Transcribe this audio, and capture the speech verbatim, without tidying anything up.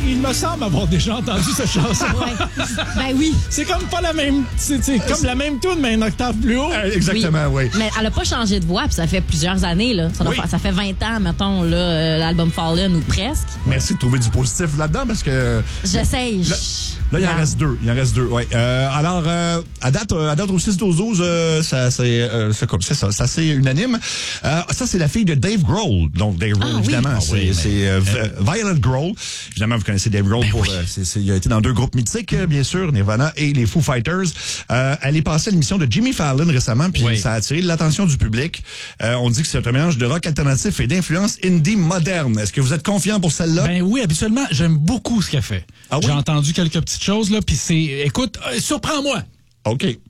il me semble avoir déjà entendu cette chanson. Ouais. Ben oui. C'est comme pas la même... C'est, c'est comme la même tune, mais une octave plus haut. Euh, exactement, oui. Mais elle a pas changé de voix, puis ça fait plusieurs années, là. Ça, doit Oui. faire- ça fait vingt ans, mettons, là, euh, l'album Fallen ou presque. Merci de trouver du positif là-dedans parce que... J'essaye. Là, là, il en reste deux. Il en reste deux, oui. Euh, alors, euh, à date, euh, à date au six douze douze, euh, ça, c'est, euh, c'est comme c'est ça. Ça, c'est unanime. Euh, ça, c'est la fille de Dave Grohl. Donc, Dave Grohl, Ah, évidemment, oui. c'est, Ah, oui, c'est mais... euh, Violet Grohl. Évidemment, vous connaissez Dave Grohl. Pour, oui. euh, c'est, c'est, il a été dans deux groupes mythiques, euh, bien sûr, Nirvana et les Foo Fighters. Euh, elle est passée à l'émission de Jimmy Fallon récemment, puis Oui. ça a attiré l'attention du public. Euh, on dit que c'est un mélange de rock alternatif et d'influence indie moderne. Est-ce que vous êtes confiant pour celle-là? Ben oui, habituellement, j'aime beaucoup ce qu'elle fait. Ah oui? J'ai entendu quelques petites choses, là, puis c'est... Écoute, euh, surprends-moi. OK.